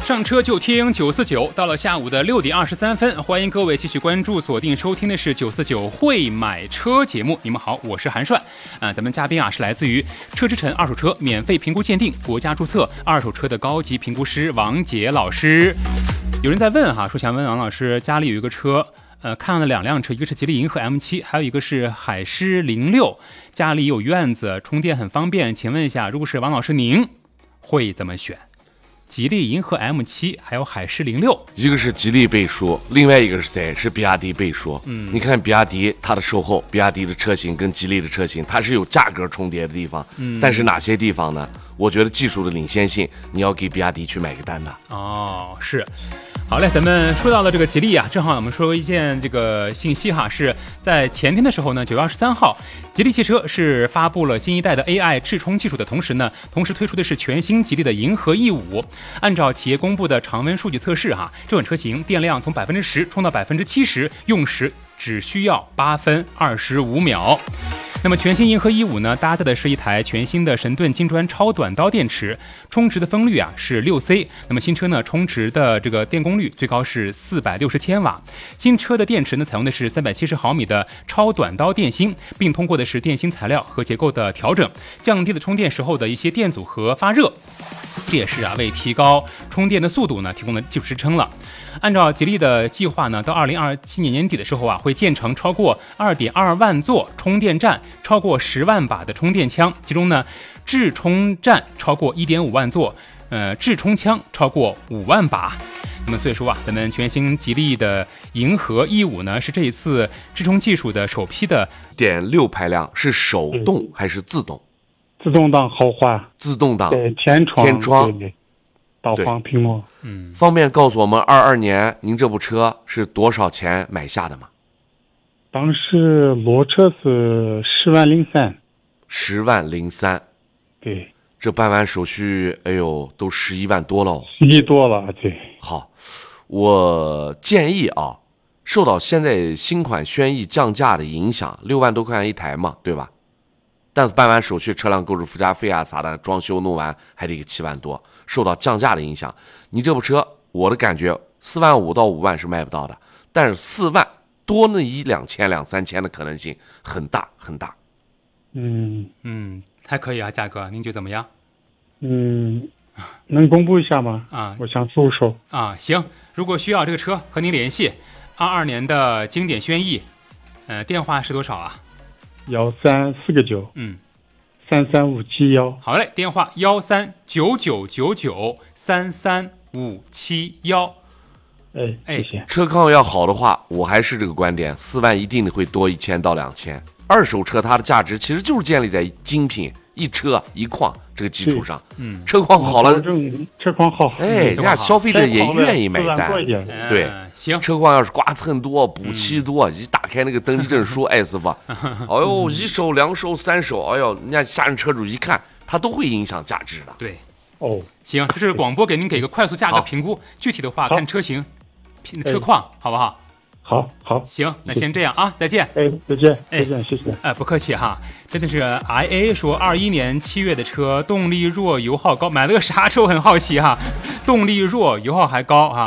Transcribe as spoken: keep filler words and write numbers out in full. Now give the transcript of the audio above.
上车就听九四九，到了下午的六点二十三分，欢迎各位继续关注、锁定收听的是九四九会买车节目。你们好，我是韩帅。啊，咱们嘉宾啊是来自于车之城二手车免费评估鉴定、国家注册二手车的高级评估师王杰老师。有人在问哈，说想问王老师，家里有一个车。呃，看了两辆车，一个是吉利银河 M 七， 还有一个是海狮零六，家里有院子，充电很方便。请问一下，如果是王老师您会怎么选？吉利银河 M 七， 还有海狮零六， 一个是吉利背书，另外一个是谁？是比亚迪背书。嗯，你看比亚迪它的售后，比亚迪的车型跟吉利的车型，它是有价格重叠的地方。嗯，但是哪些地方呢？我觉得技术的领先性，你要给比亚迪去买个单的。 哦，是。好嘞，咱们说到了这个吉利啊，正好我们说一件这个信息哈，是在前天的时候呢，九月二十三号，吉利汽车是发布了新一代的 A I 智充技术的同时呢，同时推出的是全新吉利的银河 E 五。按照企业公布的常温数据测试哈，这款车型电量从百分之十充到百分之七十，用时只需要八分二十五秒。那么全新银河 E 五呢，搭载的是一台全新的神盾金砖超短刀电池，充值的风率啊是 六 C。那么新车呢，充值的这个电功率最高是四百六十千瓦。新车的电池呢，采用的是三百七十毫米的超短刀电芯，并通过的是电芯材料和结构的调整，降低了充电时候的一些电阻和发热。这也是啊，为提高充电的速度呢，提供了技术支撑了。按照吉利的计划呢，到二零二七年年底的时候啊，会建成超过 二点二万座充电站，超过十万把的充电枪，其中呢，智充站超过 一点五万座，呃，智充枪超过五万把。那么所以说啊，咱们全新吉利的银河 E 五呢，是这一次智充技术的首批的点六排量，是手动还是自动？ 自动挡豪华， 自动挡， 对，天窗， 天窗， 对，导航屏幕。 嗯，方便告诉我们，二二年您这部车是多少钱买下的吗？ 当时裸车是十万零三， 十万零三， 对， 这办完手续，哎呦，都十一万多了， 十一多了，对。 好，我建议啊，受到现在新款轩逸降价的影响，六万多块钱一台嘛，对吧？但是办完手续，车辆购置附加费啊啥的，装修弄完还得个七万多，受到降价的影响，你这部车，我的感觉四万五到五万是卖不到的，但是四万多那一两千两三千的可能性很大很大。 嗯嗯，还可以啊，价格您觉得怎么样？ 嗯，能公布一下吗？ 啊， 我想搜搜。 啊，行，如果需要这个车和您联系，二二年的经典轩逸，呃，电话是多少啊？ 幺三四个九， 嗯， 三三五七幺。 好嘞，电话幺三九九九九三三五七幺。 哎哎，谢谢。 车况要好的话，我还是这个观点，四万一定会多一千到两千。二手车它的价值其实就是建立在精品一车一况这个基础上。嗯，车况好了， 车况好， 哎，人家消费者也愿意买单。对， 嗯，行。 车况要是刮蹭多、补漆多，一打开那个登记证书，哎师傅，哎呦，一手、两手、三手，哎呦，人家下人车主一看，它都会影响价值的。 对， 哦， 行，这是广播给您给个快速价格评估，具体的话看车型、车况，好不好？ 好好， 行，那先这样啊，再见。 哎，再见，再见，谢谢。 哎，不客气哈，真的是 I A 说二一年七月的车，动力弱，油耗高，买了个啥车？我很好奇哈，动力弱，油耗还高哈。